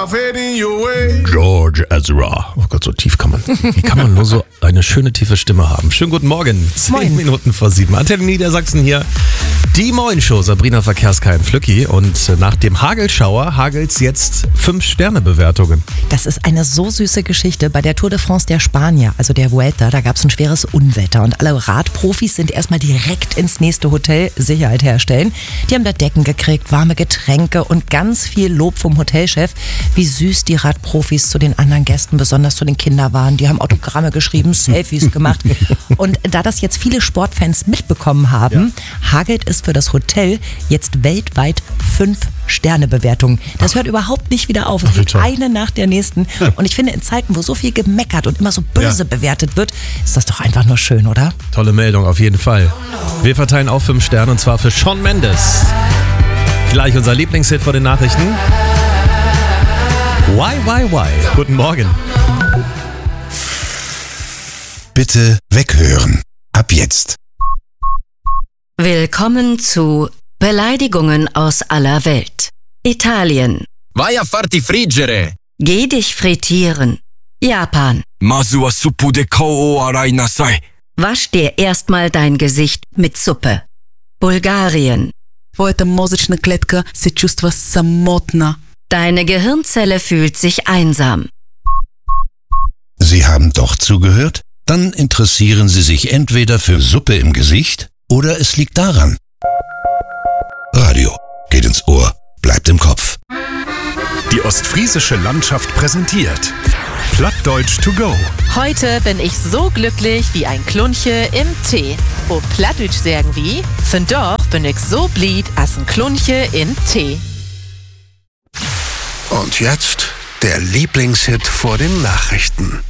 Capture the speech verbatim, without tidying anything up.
George Ezra. Oh Gott, so tief kann man. Wie kann man nur so eine schöne tiefe Stimme haben? Schönen guten Morgen. Zehn Moin. Minuten vor sieben. Antenne Niedersachsen hier. Die Moin-Show. Sabrina Verkehrskein Flücki. Und nach dem Hagelschauer hagelt's jetzt fünf Sterne Bewertungen. Das ist eine so süße Geschichte. Bei der Tour de France der Spanier, also der Vuelta, da gab es ein schweres Unwetter. Und alle Radprofis sind erstmal direkt ins nächste Hotel Sicherheit herstellen. Die haben da Decken gekriegt, warme Getränke und ganz viel Lob vom Hotelchef, wie süß die Radprofis zu den anderen Gästen, besonders zu den Kindern waren. Die haben Autogramme geschrieben, Selfies gemacht. Und da das jetzt viele Sportfans mitbekommen haben, ja. hagelt es für das Hotel jetzt weltweit fünf Sterne-Bewertungen. Das hört überhaupt nicht wieder auf. Es geht eine nach der nächsten. Und ich finde, in Zeiten, wo so viel gemeckert und immer so böse ja. bewertet wird, ist das doch einfach nur schön, oder? Tolle Meldung, auf jeden Fall. Wir verteilen auch fünf Sterne und zwar für Shawn Mendes. Gleich unser Lieblingshit vor den Nachrichten. Why, why, why? Guten Morgen. Bitte weghören. Ab jetzt. Willkommen zu Beleidigungen aus aller Welt. Italien. Vai a farti friggere. Geh dich frittieren. Japan. Masu wa suppu de kao o arai nasai. Wasch dir erstmal dein Gesicht mit Suppe. Bulgarien. Твоята мозъчна клетка се чувства самотна. Deine Gehirnzelle fühlt sich einsam. Sie haben doch zugehört? Dann interessieren Sie sich entweder für Suppe im Gesicht oder es liegt daran. Radio geht ins Ohr, bleibt im Kopf. Die ostfriesische Landschaft präsentiert Plattdeutsch to go. Heute bin ich so glücklich wie ein Klunche im Tee. Auf Plattdeutsch sagen wie, von doch bin ich so blied als ein Klunche im Tee. Und jetzt der Lieblingshit vor den Nachrichten.